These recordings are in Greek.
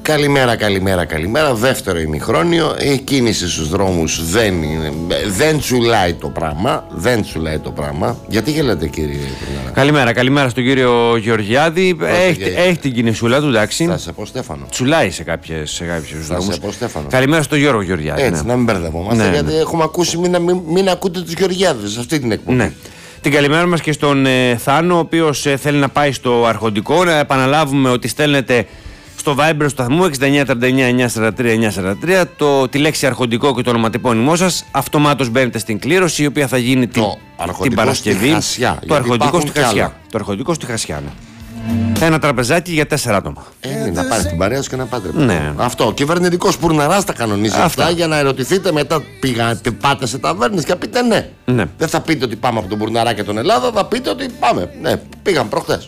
Καλημέρα. Δεύτερο ημιχρόνιο. Η κίνηση στους δρόμους δεν τσουλάει το πράγμα. Γιατί γελάτε, κύριε Πουρναρά? Καλημέρα στον κύριο Γεωργιάδη. Έχει την κινησούλα του, εντάξει. Θα σε πω Στέφανο. Τσουλάει σε κάποιους δρόμους. Θα σε πω Στέφανο. Καλημέρα στον Γιώργο Γεωργιάδη. Έτσι, να μην μπερδευόμαστε, γιατί έχουμε ακούσει μην ακούτε τους Γεωργιάδες αυτή την εκπομπή. Ναι. Την καλημέρα μας και στον Θάνο, ο οποίος θέλει να πάει στο Αρχοντικό. Να επαναλάβουμε ότι στέλνετε στο Viber του σταθμού 6939-943-943 τη λέξη Αρχοντικό και το ονοματεπώνυμό σας. Αυτομάτως μπαίνετε στην κλήρωση, η οποία θα γίνει την Παρασκευή. Το Αρχοντικό στη Χασιά. Ένα τραπεζάκι για 4 άτομα. Να πάρει την παρέα σου και να πάτε. Ναι. Αυτό. Ο κυβερνητικός Πουρναράς τα κανονίζει αυτά για να ερωτηθείτε μετά. Πάτε σε ταβέρνες και πείτε ναι. Δεν θα πείτε ότι πάμε από τον Πουρναρά και τον Ελλάδα, θα πείτε ότι πάμε. Ναι, πήγαν προχτές.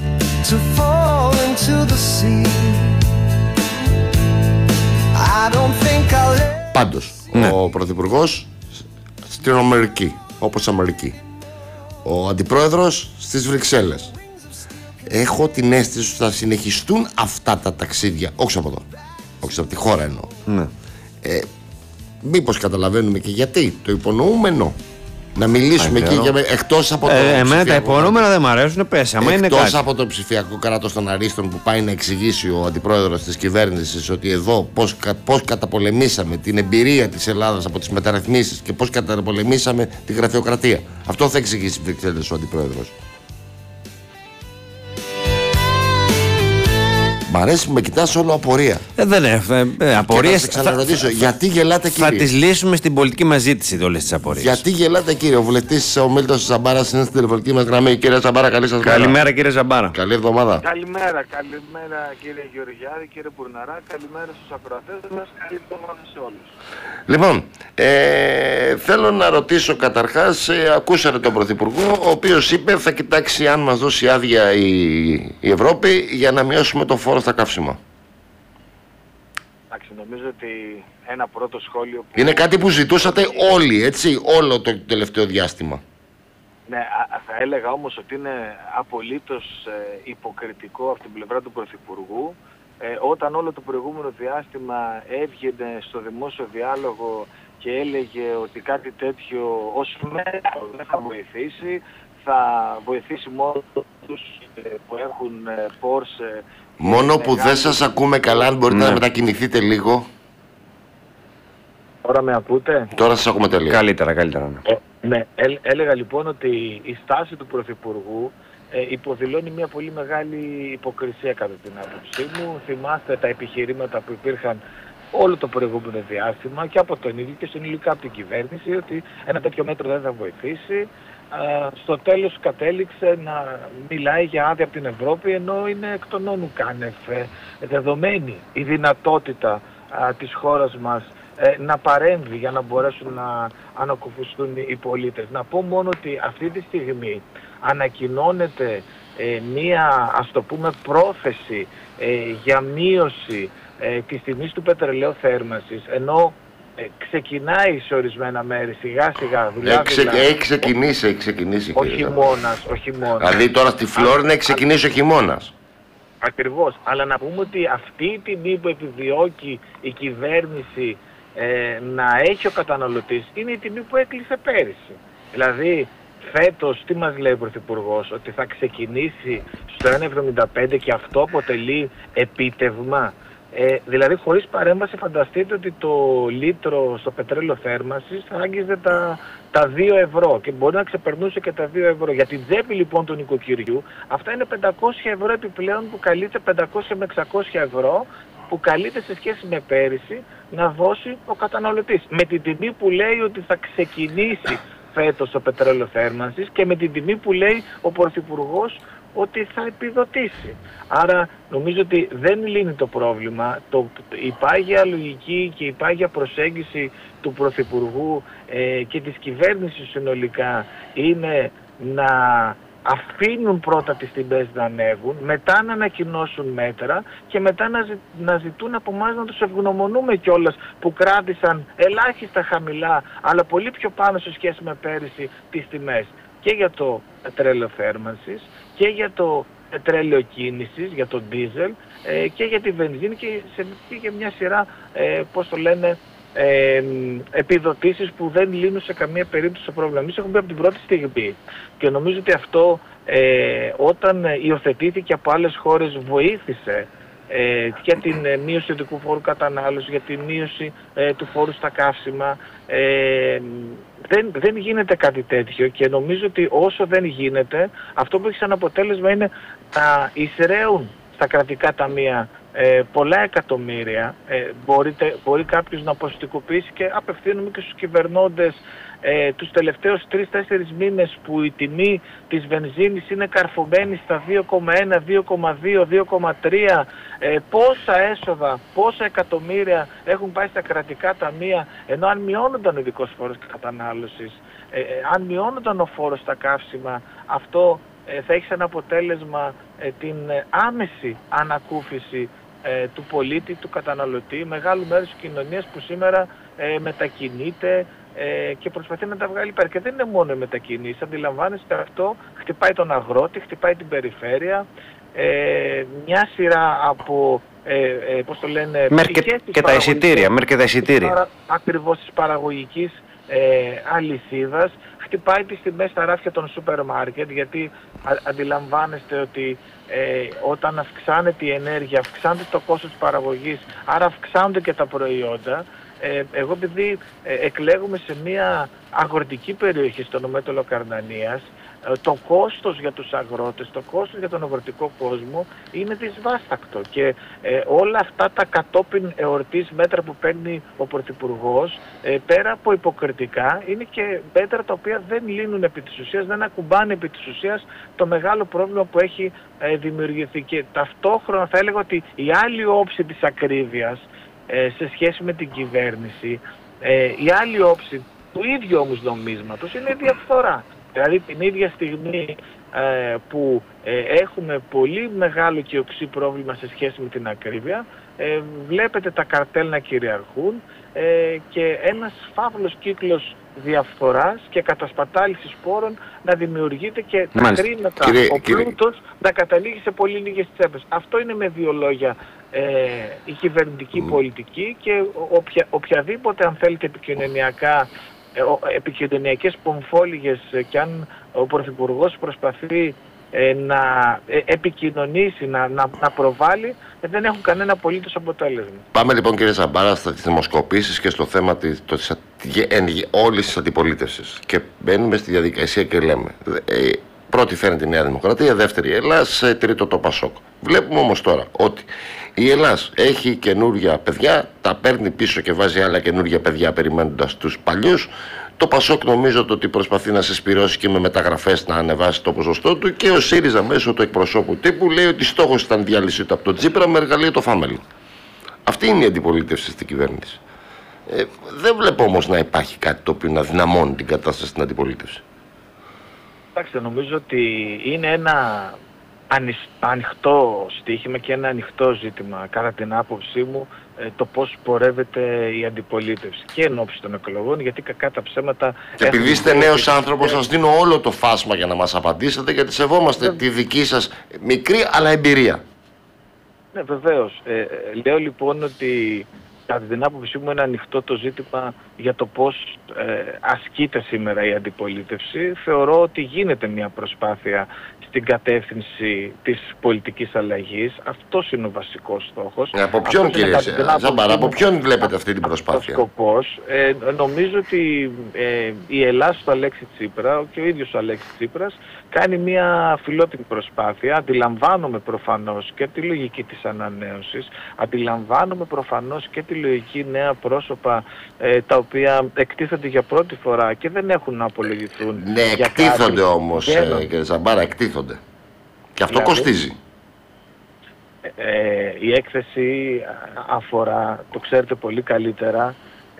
Πάντως, ο Πρωθυπουργός στην Αμερική, όπως Αμερική. Ο Αντιπρόεδρος στις Βρυξέλλες. Έχω την αίσθηση ότι θα συνεχιστούν αυτά τα ταξίδια. Όχι από εδώ. Όχι από τη χώρα εννοώ. Ναι. Μήπως καταλαβαίνουμε και γιατί. Το υπονοούμενο. Να μιλήσουμε εκεί εκτός από το εμένα τα υπονοούμενα δεν μ' αρέσουν, πέσει. Εκτός από το ψηφιακό κράτος των Αρίστων που πάει να εξηγήσει ο αντιπρόεδρος της κυβέρνησης ότι εδώ πώς καταπολεμήσαμε την εμπειρία της Ελλάδας από τις μεταρρυθμίσεις και πώς καταπολεμήσαμε τη γραφειοκρατία. Αυτό θα εξηγήσει ο αντιπρόεδρος. Μ' αρέσει που με κοιτάς όλο απορία. Δεν είναι απορίες. Θα ξαναρωτήσω, γιατί γελάτε, κύριε? Θα τις λύσουμε στην πολιτική μας ζήτηση όλες τις απορίες. Γιατί γελάτε, κύριε? Ο βουλευτής ο Μίλτος Ζαμπάρας είναι στην τηλεφωνική μας γραμμή. Κύριε Ζαμπάρα, καλή σας μέρα. Καλημέρα, κύριε Ζαμπάρα. Καλή εβδομάδα. Καλημέρα, κύριε Γεωργιάδη, κύριε Πουρναρά. Καλημέρα στους ακροατές μας. Καλή εβδομάδα σε όλους. Λοιπόν, θέλω να ρωτήσω καταρχάς, ακούσατε τον Πρωθυπουργό, ο οποίος είπε θα κοιτάξει αν μας δώσει άδεια η Ευρώπη για να μειώσουμε το φόρο στα καύσιμα. Εντάξει, νομίζω ότι ένα πρώτο σχόλιο... Είναι κάτι που ζητούσατε όλοι, έτσι, όλο το τελευταίο διάστημα. Ναι, θα έλεγα όμως ότι είναι απολύτως υποκριτικό από την πλευρά του Πρωθυπουργού, όταν όλο το προηγούμενο διάστημα έβγαινε στο δημόσιο διάλογο και έλεγε ότι κάτι τέτοιο ως μέτρο δεν θα βοηθήσει, θα βοηθήσει μόνο τους που έχουν Porsche. Μόνο που δεν σας ακούμε καλά, αν μπορείτε να μετακινηθείτε λίγο. Τώρα με ακούτε? Τώρα σας ακούμε τελείως. Καλύτερα. Ναι, έλεγα λοιπόν ότι η στάση του Πρωθυπουργού υποδηλώνει μια πολύ μεγάλη υποκρισία κατά την άποψή μου. Θυμάστε τα επιχειρήματα που υπήρχαν όλο το προηγούμενο διάστημα και από τον ίδιο και συνολικά από την κυβέρνηση ότι ένα τέτοιο μέτρο δεν θα βοηθήσει. Στο τέλος κατέληξε να μιλάει για άδεια από την Ευρώπη, ενώ είναι εκ των όνου κάνευ δεδομένη η δυνατότητα της χώρας μας να παρέμβει για να μπορέσουν να ανακουφιστούν οι πολίτες. Να πω μόνο ότι αυτή τη στιγμή ανακοινώνεται μία, ας το πούμε, πρόθεση για μείωση της τιμής του πετρελαίου θέρμανσης, ενώ ξεκινάει σε ορισμένα μέρη σιγά σιγά. Έχει ξεκινήσει. Ο χειμώνας. Δηλαδή τώρα στη Φλόρινα έχει ξεκινήσει ο χειμώνας. Ακριβώς. Αλλά να πούμε ότι αυτή η τιμή που επιδιώκει η κυβέρνηση να έχει ο καταναλωτής είναι η τιμή που έκλεισε πέρυσι. Δηλαδή φέτος τι μας λέει ο Πρωθυπουργός? Ότι θα ξεκινήσει στο 1,75 και αυτό αποτελεί επίτευγμα. Δηλαδή χωρίς παρέμβαση φανταστείτε ότι το λίτρο στο πετρέλαιο θέρμανσης θα άγγιζε τα 2 ευρώ και μπορεί να ξεπερνούσε και τα 2 ευρώ. Για την τσέπη λοιπόν του νοικοκυριού αυτά είναι 500 ευρώ επιπλέον που καλείται, 500 με 600 ευρώ που καλείται σε σχέση με πέρυσι να δώσει ο καταναλωτής. Με την τιμή που λέει ότι θα ξεκινήσει φέτος το πετρέλαιο θέρμανσης και με την τιμή που λέει ο Πρωθυπουργός ότι θα επιδοτήσει. Άρα νομίζω ότι δεν λύνει το πρόβλημα. Η πάγια λογική και η πάγια προσέγγιση του Πρωθυπουργού και της κυβέρνησης συνολικά είναι να αφήνουν πρώτα τις τιμές να ανέβουν, μετά να ανακοινώσουν μέτρα και μετά να ζητούν από εμάς να τους ευγνωμονούμε κιόλας που κράτησαν ελάχιστα χαμηλά αλλά πολύ πιο πάνω σε σχέση με πέρυσι τις τιμές και για το πετρέλαιο θέρμανσης και για το πετρέλαιο κίνησης, για τον ντίζελ και για τη βενζίνη και για μια σειρά, επιδοτήσεις που δεν λύνουν σε καμία περίπτωση το πρόβλημα. Εμείς έχουμε πει από την πρώτη στιγμή και νομίζω ότι αυτό όταν υιοθετήθηκε από άλλες χώρες βοήθησε για την μείωση του ειδικού φόρου κατανάλωσης, για τη μείωση του φόρου στα καύσιμα. Δεν γίνεται κάτι τέτοιο και νομίζω ότι όσο δεν γίνεται, αυτό που έχει σαν αποτέλεσμα είναι να εισραίουν στα κρατικά ταμεία πολλά εκατομμύρια. Μπορεί κάποιος να αποστικοποιήσει και απευθύνουμε και στους κυβερνώντες τους τελευταίους 3-4 μήνες που η τιμή της βενζίνης είναι καρφωμένη στα 2,1, 2,2, 2,3. Πόσα έσοδα, πόσα εκατομμύρια έχουν πάει στα κρατικά ταμεία, ενώ αν μειώνονταν ο ειδικός φόρος κατανάλωσης, αν μειώνονταν ο φόρος στα καύσιμα, αυτό θα έχει σαν αποτέλεσμα την άμεση ανακούφιση του πολίτη, του καταναλωτή, μεγάλου μέρους της κοινωνίας που σήμερα μετακινείται και προσπαθεί να τα βγάλει πέρα. Και δεν είναι μόνο οι μετακινήσεις, αντιλαμβάνεστε αυτό, χτυπάει τον αγρότη, χτυπάει την περιφέρεια, μια σειρά από και τα εισιτήρια, ακριβώς της παραγωγικής αλυσίδας, χτυπάει τις τιμές στα ράφια των σούπερ μάρκετ, γιατί αντιλαμβάνεστε ότι όταν αυξάνεται η ενέργεια, αυξάνεται το κόστος της παραγωγής, άρα αυξάνονται και τα προϊόντα. Εγώ επειδή εκλέγουμε σε μια αγροτική περιοχή στο νομέτωλο Καρνανίας, το κόστος για τους αγρότες, το κόστος για τον αγροτικό κόσμο είναι δυσβάστακτο και όλα αυτά τα κατόπιν εορτής μέτρα που παίρνει ο Πρωθυπουργός, πέρα από υποκριτικά, είναι και μέτρα τα οποία δεν λύνουν επί της ουσίας, δεν ακουμπάνε επί της ουσίας το μεγάλο πρόβλημα που έχει δημιουργηθεί. Και ταυτόχρονα θα έλεγα ότι η άλλη όψη της ακρίβειας σε σχέση με την κυβέρνηση, η άλλη όψη του ίδιου όμως νομίσματος είναι η διαφθορά. Δηλαδή την ίδια στιγμή που έχουμε πολύ μεγάλο και οξύ πρόβλημα σε σχέση με την ακρίβεια, βλέπετε τα καρτέλ να κυριαρχούν και ένας φαύλος κύκλος διαφθοράς και κατασπατάλησης πόρων να δημιουργείται και τα χρήματα, ο πλούτος να καταλήγει σε πολύ λίγες τσέπες. Αυτό είναι με δύο λόγια η κυβερνητική πολιτική και οποιαδήποτε, αν θέλετε, επικοινωνιακές πομφόλιγες, και αν ο Πρωθυπουργός προσπαθεί να επικοινωνήσει, να προβάλλει, δεν έχουν κανένα απολύτως αποτέλεσμα. Πάμε λοιπόν, κύριε Ζαμπάρα, στις δημοσκοπήσεις και στο θέμα όλης της αντιπολίτευσης και μπαίνουμε στη διαδικασία και λέμε πρώτη φαίνεται η Νέα Δημοκρατία, δεύτερη η Ελλάς, τρίτο το Πασόκ. Βλέπουμε όμως τώρα ότι η Ελλάς έχει καινούρια παιδιά, τα παίρνει πίσω και βάζει άλλα καινούρια παιδιά περιμένοντας τους παλιούς. Το Πασόκ νομίζω ότι προσπαθεί να συσπυρώσει και με μεταγραφές να ανεβάσει το ποσοστό του, και ο ΣΥΡΙΖΑ μέσω του εκπροσώπου τύπου λέει ότι στόχος ήταν διάλυση του από τον Τσίπρα με εργαλείο το Φάμελο. Αυτή είναι η αντιπολίτευση στην κυβέρνηση. Δεν βλέπω όμως να υπάρχει κάτι το οποίο να δυναμώνει την κατάσταση στην αντιπολίτευση. Κοιτάξτε, νομίζω ότι είναι ένα ανοιχτό στοίχημα και ένα ανοιχτό ζήτημα, κατά την άποψή μου, το πώς πορεύεται η αντιπολίτευση και εν ώψη των εκλογών, γιατί κακά τα ψέματα... Και επειδή είστε νέος άνθρωπος, σας δίνω όλο το φάσμα για να μας απαντήσετε, γιατί σεβόμαστε τη δική σας μικρή αλλά εμπειρία. Ναι, βεβαίως. Λέω λοιπόν ότι κατά την άποψή μου είναι ανοιχτό το ζήτημα για το πώς ασκείται σήμερα η αντιπολίτευση. Θεωρώ ότι γίνεται μια προσπάθεια στην κατεύθυνση της πολιτικής αλλαγής. Αυτός είναι ο βασικός στόχος. Από ποιον, κύριε Ζαμπάρα, από ποιον βλέπετε αυτή την προσπάθεια? Σκοπός. Νομίζω ότι η Ελλάς του Αλέξη Τσίπρα και ο ίδιος ο Αλέξης Τσίπρας κάνει μια φιλότιμη προσπάθεια. Αντιλαμβάνομαι προφανώς και τη λογική της ανανέωσης, αντιλαμβάνομαι προφανώς και τη λογική νέα πρόσωπα τα οποία εκτίθενται για πρώτη φορά και δεν έχουν να απολογηθούν. Ναι, εκτίθενται όμως, κύριε Ζαμπάρα, εκτίθενται. Και αυτό δηλαδή κοστίζει. Η έκθεση αφορά, το ξέρετε πολύ καλύτερα,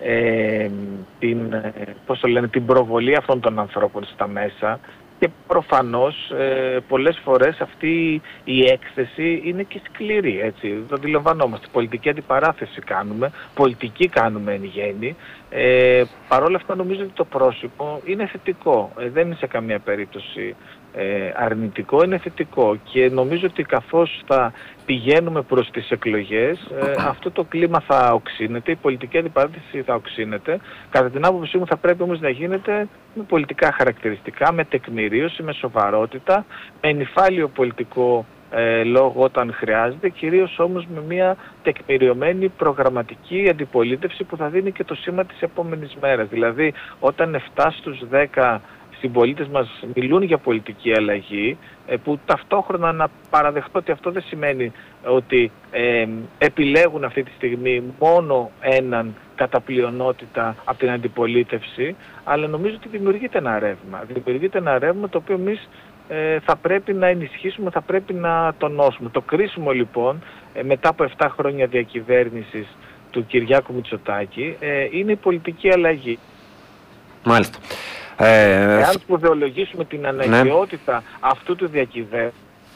την προβολή αυτών των ανθρώπων στα μέσα. Και προφανώς πολλές φορές αυτή η έκθεση είναι και σκληρή, έτσι, το αντιλαμβανόμαστε. Πολιτική αντιπαράθεση κάνουμε, πολιτική κάνουμε εν γέννη. Παρ' όλα αυτά νομίζω ότι το πρόσωπο είναι θετικό, δεν είναι σε καμία περίπτωση αρνητικό, είναι θετικό. Και νομίζω ότι καθώς θα πηγαίνουμε προς τις εκλογές, αυτό το κλίμα θα οξύνεται, η πολιτική αντιπαράθεση θα οξύνεται. Κατά την άποψή μου θα πρέπει όμως να γίνεται με πολιτικά χαρακτηριστικά, με τεκμηρίωση, με σοβαρότητα, με νυφάλιο πολιτικό λόγο όταν χρειάζεται, κυρίως όμως με μια τεκμηριωμένη προγραμματική αντιπολίτευση που θα δίνει και το σήμα της επόμενης μέρας. Δηλαδή όταν 7 στους 10 συμπολίτες μας μιλούν για πολιτική αλλαγή, που ταυτόχρονα να παραδεχτώ ότι αυτό δεν σημαίνει ότι επιλέγουν αυτή τη στιγμή μόνο έναν κατά πλειονότητα από την αντιπολίτευση, αλλά νομίζω ότι δημιουργείται ένα ρεύμα. Δημιουργείται ένα ρεύμα το οποίο εμείς θα πρέπει να ενισχύσουμε, θα πρέπει να τονώσουμε. Το κρίσιμο λοιπόν, μετά από 7 χρόνια διακυβέρνησης του Κυριάκου Μητσοτάκη, είναι η πολιτική αλλαγή. Μάλιστα. Εάν σπουδαιολογήσουμε την αναγκαιότητα αυτού του διακυβέρνηση,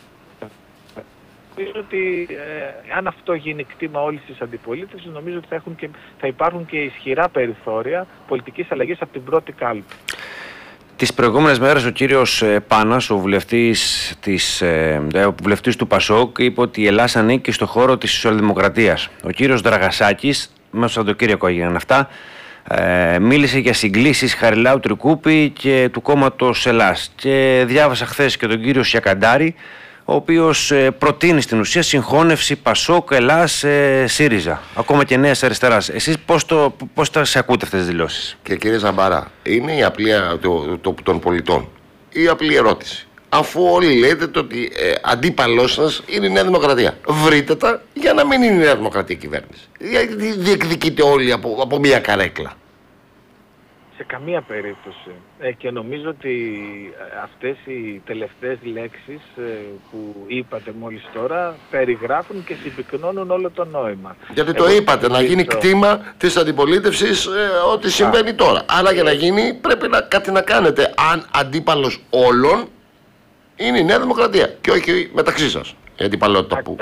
νομίζω ότι αν αυτό γίνει κτήμα όλης της αντιπολίτευσης, νομίζω ότι θα υπάρχουν και ισχυρά περιθώρια πολιτικής αλλαγής από την πρώτη κάλπη. Τις προηγούμενες μέρες ο κύριος Πάνας, ο βουλευτής του ΠΑΣΟΚ, είπε ότι η Ελλάδα ανήκει στο χώρο της σοσιαλδημοκρατίας. Ο κύριος Δραγασάκης, μέσα στο Σαββατοκύριακο έγιναν αυτά, μίλησε για συγκλήσεις Χαριλάου Τρικούπη και του κόμματος Ελλάς. Και διάβασα χθες και τον κύριο Σιακαντάρη, ο οποίος προτείνει στην ουσία συγχώνευση Πασόκ, Ελλάς, ΣΥΡΙΖΑ, ακόμα και Νέας Αριστεράς. Εσείς πώς τα σε ακούτε αυτές τις δηλώσεις? Και κύριε Ζαμπαρά, είναι η απλία των πολιτών. Η απλή ερώτηση. Αφού όλοι λέτε ότι αντίπαλός σας είναι η Νέα Δημοκρατία, βρείτε τα για να μην είναι η Νέα Δημοκρατία κυβέρνηση. Γιατί διεκδικείτε όλοι από μια καρέκλα? Σε καμία περίπτωση. Και νομίζω ότι αυτές οι τελευταίες λέξεις που είπατε μόλις τώρα περιγράφουν και συμπυκνώνουν όλο το νόημα. Γιατί το είπατε, να γίνει κτήμα της αντιπολίτευσης ό,τι συμβαίνει τώρα. Αλλά για να γίνει πρέπει κάτι να κάνετε. Αν αντίπαλος όλων είναι η Νέα Δημοκρατία και όχι μεταξύ σας η αντιπαλότητα που...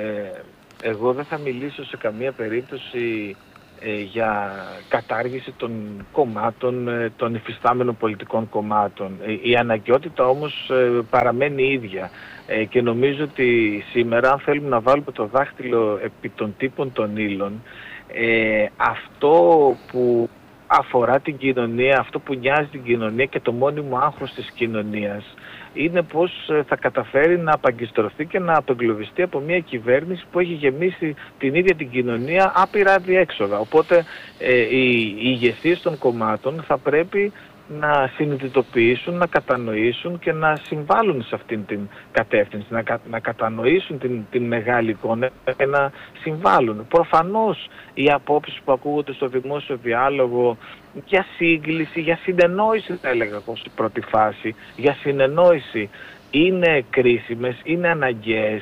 Εγώ δεν θα μιλήσω σε καμία περίπτωση για κατάργηση των κομμάτων, των υφιστάμενων πολιτικών κομμάτων. Η αναγκαιότητα όμως παραμένει ίδια και νομίζω ότι σήμερα, αν θέλουμε να βάλουμε το δάχτυλο επί των τύπων των ύλων, αυτό που αφορά την κοινωνία, αυτό που νοιάζει την κοινωνία και το μόνιμο άγχος της κοινωνίας, είναι πως θα καταφέρει να απαγκιστρωθεί και να απεγκλωβιστεί από μια κυβέρνηση που έχει γεμίσει την ίδια την κοινωνία άπειρα διέξοδα. Οπότε οι ηγεσίες των κομμάτων θα πρέπει να συνειδητοποιήσουν, να κατανοήσουν και να συμβάλλουν σε αυτήν την κατεύθυνση, να κατανοήσουν την μεγάλη εικόνα και να συμβάλλουν. Προφανώς οι απόψεις που ακούγονται στο δημόσιο διάλογο για σύγκληση, για συνεννόηση θα έλεγα εγώ στην πρώτη φάση, για συνεννόηση είναι κρίσιμες, είναι αναγκαίες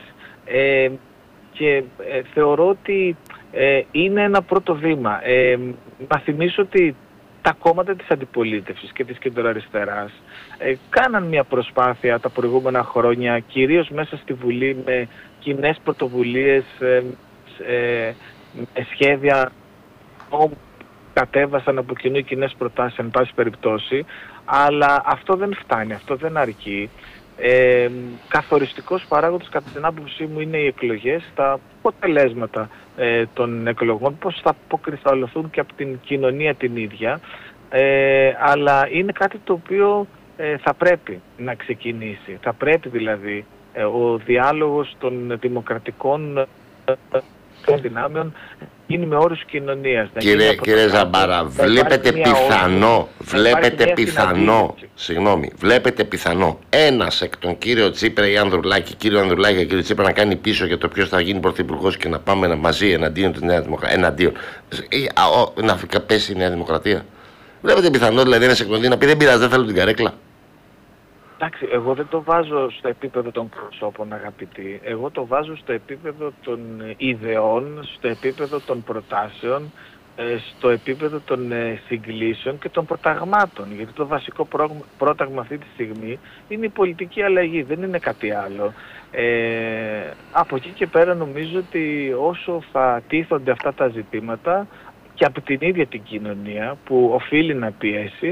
και θεωρώ ότι είναι ένα πρώτο βήμα. Να θυμίσω ότι τα κόμματα της αντιπολίτευσης και της κεντροαριστεράς κάναν μια προσπάθεια τα προηγούμενα χρόνια, κυρίως μέσα στη Βουλή, με κοινές πρωτοβουλίες, με σχέδια κατέβασαν από κοινού οι κοινές προτάσεις εν πάση περιπτώσει, αλλά αυτό δεν φτάνει, αυτό δεν αρκεί. Καθοριστικός παράγοντας κατά την άποψή μου είναι οι εκλογές, τα αποτελέσματα των εκλογών, πώς θα αποκρισταλωθούν και από την κοινωνία την ίδια, αλλά είναι κάτι το οποίο θα πρέπει να ξεκινήσει. Θα πρέπει δηλαδή ο διάλογος των δημοκρατικών δυνάμεων γίνει με όρους κοινωνίας. Κύριε Ζαμπάρα, βλέπετε πιθανό ένας εκ των κύριο Τσίπρα ή κύριο Ανδρουλάκη και κύριο Τσίπρα να κάνει πίσω για το ποιος θα γίνει πρωθυπουργός και να πάμε μαζί εναντίον της Νέας Δημοκρατίας, να πέσει η Νέα Δημοκρατία? Βλέπετε πιθανό δηλαδή ένας εκ των δύο να πει δεν πειράζει, δεν θέλω την καρέκλα? Εντάξει, εγώ δεν το βάζω στο επίπεδο των προσώπων, αγαπητοί. Εγώ το βάζω στο επίπεδο των ιδεών, στο επίπεδο των προτάσεων, στο επίπεδο των συγκλήσεων και των προταγμάτων. Γιατί το βασικό πρόταγμα αυτή τη στιγμή είναι η πολιτική αλλαγή, δεν είναι κάτι άλλο. Από εκεί και πέρα νομίζω ότι όσο θα τίθονται αυτά τα ζητήματα και από την ίδια την κοινωνία που οφείλει να πιέσει,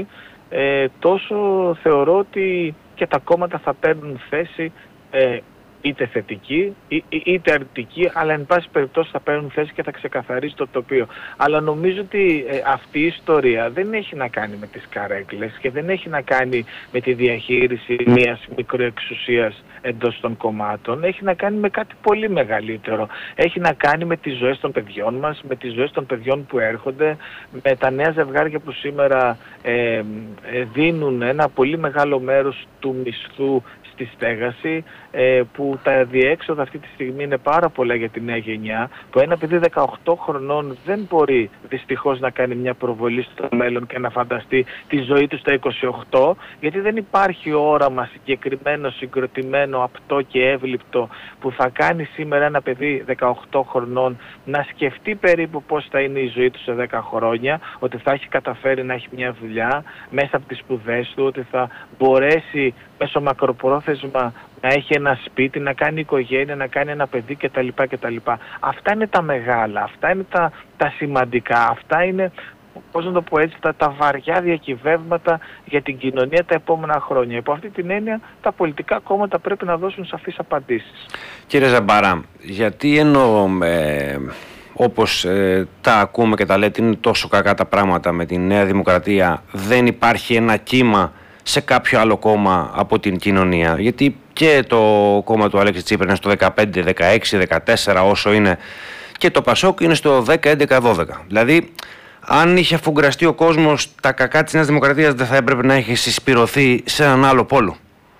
τόσο θεωρώ ότι και τα κόμματα θα παίρνουν θέση είτε θετική είτε αρνητική, αλλά εν πάση περιπτώσει θα παίρνουν θέση και θα ξεκαθαρίσει το τοπίο. Αλλά νομίζω ότι αυτή η ιστορία δεν έχει να κάνει με τις καρέκλες και δεν έχει να κάνει με τη διαχείριση μιας μικροεξουσίας εντός των κομμάτων. Έχει να κάνει με κάτι πολύ μεγαλύτερο. Έχει να κάνει με τις ζωές των παιδιών μας, με τις ζωές των παιδιών που έρχονται, με τα νέα ζευγάρια που σήμερα δίνουν ένα πολύ μεγάλο μέρος του μισθού στη στέγαση, που τα διέξοδα αυτή τη στιγμή είναι πάρα πολλά για τη νέα γενιά, που ένα παιδί 18 χρονών δεν μπορεί δυστυχώς να κάνει μια προβολή στο μέλλον και να φανταστεί τη ζωή του στα 28, γιατί δεν υπάρχει όραμα συγκεκριμένο, συγκροτημένο, απτό και εύληπτο που θα κάνει σήμερα ένα παιδί 18 χρονών να σκεφτεί περίπου πώς θα είναι η ζωή του σε 10 χρόνια, ότι θα έχει καταφέρει να έχει μια δουλειά μέσα από τις σπουδές του, ότι θα μπορέσει μέσω μακροπρόθεσμα να έχει ένα σπίτι, να κάνει οικογένεια, να κάνει ένα παιδί κτλ. Αυτά είναι τα μεγάλα, αυτά είναι τα σημαντικά, αυτά είναι, πώς να το πω έτσι, τα βαριά διακυβεύματα για την κοινωνία τα επόμενα χρόνια. Υπό αυτή την έννοια τα πολιτικά κόμματα πρέπει να δώσουν σαφείς απαντήσεις. Κύριε Ζαμπαρά, γιατί ενώ όπως τα ακούμε και τα λέτε είναι τόσο κακά τα πράγματα με τη Νέα Δημοκρατία, δεν υπάρχει ένα κύμα σε κάποιο άλλο κόμμα από την κοινωνία? Γιατί και το κόμμα του Αλέξη Τσίπρα είναι στο 15, 16, 14 όσο είναι, και το Πασόκ είναι στο 10, 11, 12. Δηλαδή, αν είχε αφουγκραστεί ο κόσμος, τα κακά της Νέας Δημοκρατίας δεν θα έπρεπε να έχει συσπηρωθεί σε έναν άλλο πόλο?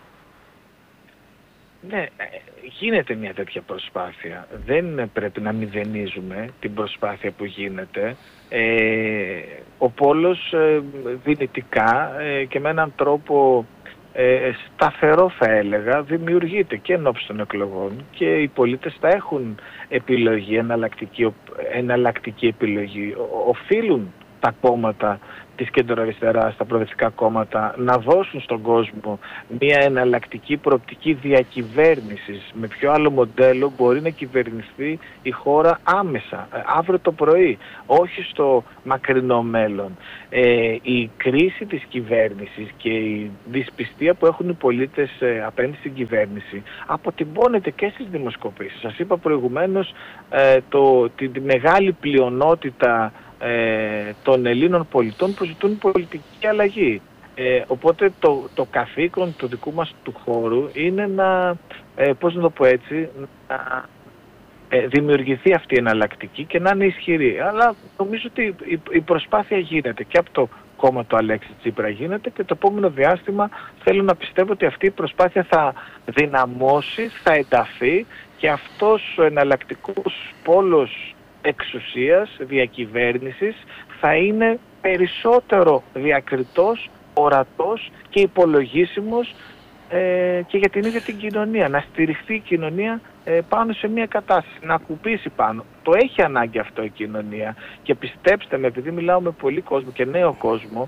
Ναι, γίνεται μια τέτοια προσπάθεια. Δεν πρέπει να μηδενίζουμε την προσπάθεια που γίνεται. Ο πόλος δυνητικά και με έναν τρόπο σταθερό θα έλεγα δημιουργείται και ενώπιση των εκλογών, και οι πολίτες θα έχουν επιλογή, εναλλακτική επιλογή. Οφείλουν τα κόμματα της κεντροαριστεράς, τα προοδευτικά κόμματα, να δώσουν στον κόσμο μια εναλλακτική προοπτική διακυβέρνησης. Με ποιο άλλο μοντέλο μπορεί να κυβερνηθεί η χώρα άμεσα, αύριο το πρωί, όχι στο μακρινό μέλλον. Η κρίση της κυβέρνησης και η δυσπιστία που έχουν οι πολίτες απέναντι στην κυβέρνηση αποτυπώνεται και στις δημοσκοπήσεις. Σας είπα προηγουμένως τη μεγάλη πλειονότητα των Ελλήνων πολιτών που ζητούν πολιτική αλλαγή. Οπότε το καθήκον του δικού μας του χώρου είναι να, πώς να το πω έτσι, να δημιουργηθεί αυτή η εναλλακτική και να είναι ισχυρή. Αλλά νομίζω ότι η προσπάθεια γίνεται και από το κόμμα του Αλέξη Τσίπρα γίνεται, και το επόμενο διάστημα θέλω να πιστεύω ότι αυτή η προσπάθεια θα δυναμώσει, θα ενταθεί, και αυτός ο εναλλακτικός πόλος εξουσίας, διακυβέρνησης θα είναι περισσότερο διακριτός, ορατός και υπολογίσιμος και για την ίδια την κοινωνία. Να στηριχθεί η κοινωνία πάνω σε μια κατάσταση, να ακουπήσει πάνω. Το έχει ανάγκη αυτό η κοινωνία, και πιστέψτε με, επειδή μιλάω με πολύ κόσμο και νέο κόσμο,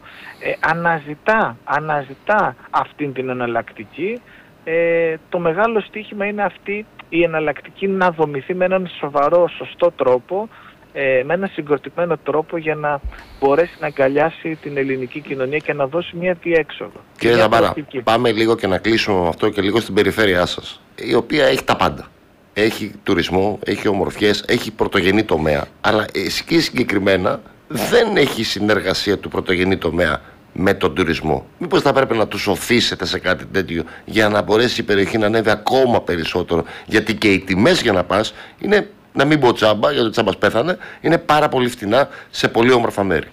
αναζητά αυτήν την εναλλακτική. Το μεγάλο στοίχημα είναι αυτή η εναλλακτική να δομηθεί με έναν σοβαρό, σωστό τρόπο, με έναν συγκροτημένο τρόπο, για να μπορέσει να αγκαλιάσει την ελληνική κοινωνία και να δώσει μια διέξοδο. Κύριε Ζαμπαρά, πάμε λίγο και να κλείσουμε αυτό και λίγο στην περιφέρειά σας, η οποία έχει τα πάντα. Έχει τουρισμό, έχει ομορφιές, έχει πρωτογενή τομέα, αλλά εκεί συγκεκριμένα δεν έχει συνεργασία του πρωτογενή τομέα με τον τουρισμό. Μήπως θα πρέπει να τους οθήσετε σε κάτι τέτοιο για να μπορέσει η περιοχή να ανέβει ακόμα περισσότερο? Γιατί και οι τιμές για να πας είναι, να μην πω τσάμπα, γιατί ο τσάμπας πέθανε, είναι πάρα πολύ φτηνά σε πολύ όμορφα μέρη.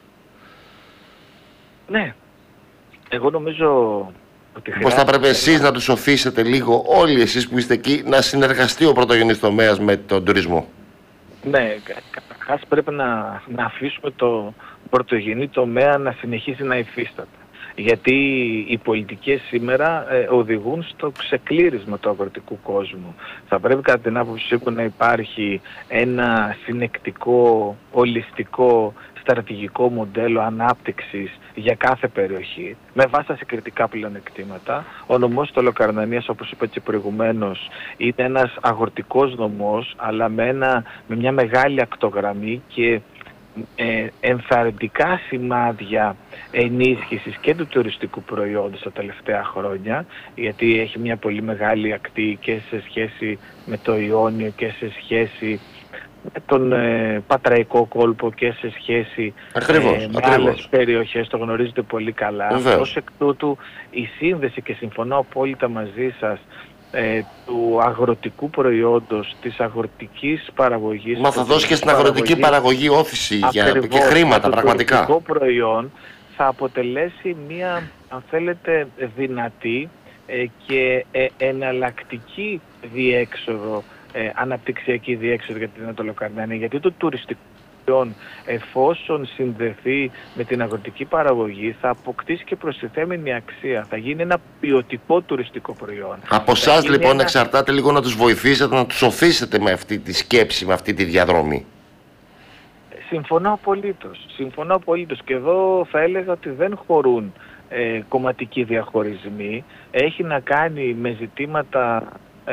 Ναι. Εγώ νομίζω ότι πώς θα πρέπει εσείς να τους οθήσετε λίγο, όλοι εσείς που είστε εκεί, να συνεργαστεί ο πρωτογενής τομέας με τον τουρισμό? Ναι, καταρχάς πρέπει να αφήσουμε το πρωτογενή τομέα να συνεχίσει να υφίσταται. Γιατί οι πολιτικές σήμερα οδηγούν στο ξεκλήρισμα του αγροτικού κόσμου. Θα πρέπει κατά την άποψή μου να υπάρχει ένα συνεκτικό, ολιστικό, στρατηγικό μοντέλο ανάπτυξης για κάθε περιοχή, με βάση τα συγκριτικά πλεονεκτήματα. Ο νομός της Ολοκαρνανίας, όπως είπα και προηγουμένως, είναι ένας αγροτικός νομός, αλλά με μια μεγάλη ακτογραμμή, και ενθαρρυντικά σημάδια ενίσχυσης και του τουριστικού προϊόντος τα τελευταία χρόνια, γιατί έχει μια πολύ μεγάλη ακτή και σε σχέση με το Ιόνιο και σε σχέση με τον Πατραϊκό κόλπο και σε σχέση με άλλες περιοχές, το γνωρίζετε πολύ καλά. Ως εκ τούτου η σύνδεση, και συμφωνώ απόλυτα μαζί σας, του αγροτικού προϊόντος, της αγροτικής παραγωγής. Μα θα δώσει και στην αγροτική παραγωγή όθηση και χρήματα πραγματικά. Το αγροτικό προϊόν θα αποτελέσει μια, αν θέλετε, δυνατή και εναλλακτική διέξοδο, αναπτυξιακή διέξοδο για την Ανατολοκαρνανία, γιατί το τουριστικό προϊόν, εφόσον συνδεθεί με την αγροτική παραγωγή, θα αποκτήσει και προστιθέμενη αξία. Θα γίνει ένα ποιοτικό τουριστικό προϊόν. Από εσάς λοιπόν εξαρτάται λίγο να τους βοηθήσετε, να τους οθήσετε με αυτή τη σκέψη, με αυτή τη διαδρομή. Συμφωνώ απολύτως. Και εδώ θα έλεγα ότι δεν χωρούν κομματικοί διαχωρισμοί. Έχει να κάνει με ζητήματα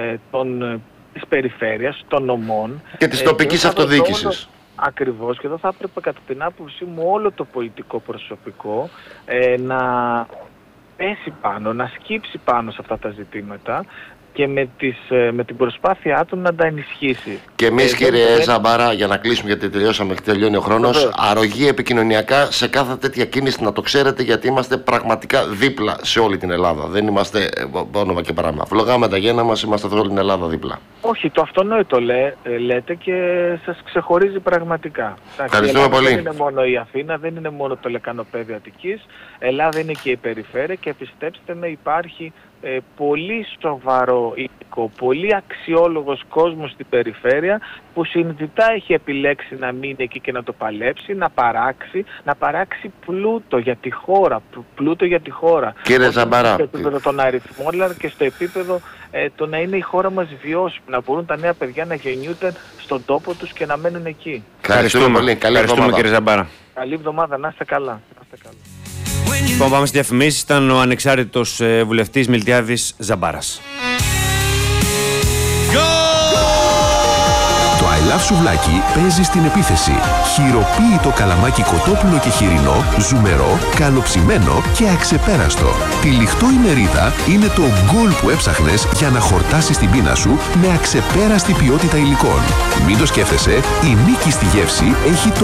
της περιφέρειας, των νομών και της τοπικής αυτοδιοίκησης. Ακριβώς, και εδώ θα έπρεπε κατά την άποψή μου όλο το πολιτικό προσωπικό να πέσει πάνω, να σκύψει πάνω σε αυτά τα ζητήματα και με την προσπάθειά του να τα ενισχύσει. Και εμείς κύριε Ζαμπάρα, για να κλείσουμε γιατί τελειώσαμε και τελειώνει ο χρόνος, αρρωγή επικοινωνιακά σε κάθε τέτοια κίνηση, να το ξέρετε, γιατί είμαστε πραγματικά δίπλα σε όλη την Ελλάδα. Δεν είμαστε όνομα και πράγμα. Φλογάμε τα γέννα μας, είμαστε σε όλη την Ελλάδα δίπλα. Όχι, το αυτονόητο λέτε και σας ξεχωρίζει πραγματικά. Ευχαριστούμε πολύ. Δεν είναι μόνο η Αθήνα, δεν είναι μόνο το λεκανοπέδιο Αττικής. Ελλάδα είναι και η περιφέρεια, και πιστέψτε με, υπάρχει πολύ σοβαρό υλικό, πολύ αξιόλογος κόσμος στην περιφέρεια που συνειδητά έχει επιλέξει να μείνει εκεί και να το παλέψει, να παράξει πλούτο για τη χώρα. Κύριε Ζαμπάρα, στο επίπεδο των αριθμών, αλλά και στο επίπεδο το να είναι η χώρα μας βιώσιμη, να μπορούν τα νέα παιδιά να γεννιούνται στον τόπο τους και να μένουν εκεί. Ευχαριστούμε πολύ. Καλή εβδομάδα κύριε Ζαμπάρα. Καλή εβδομάδα, να είστε καλά. Λοιπόν, πάμε στις διαφημίσεις. Ήταν ο ανεξάρτητος βουλευτής Μιλτιάδης Ζαμπάρας. Το I Love σουβλάκι παίζει στην επίθεση. Χειροποίητο καλαμάκι κοτόπουλο και χοιρινό, ζουμερό, καλοψημένο και αξεπέραστο. Τυλιχτό η μερίδα είναι το γκολ που έψαχνες για να χορτάσεις την πείνα σου με αξεπέραστη ποιότητα υλικών. Μην το σκέφτεσαι, η νίκη στη γεύση έχει το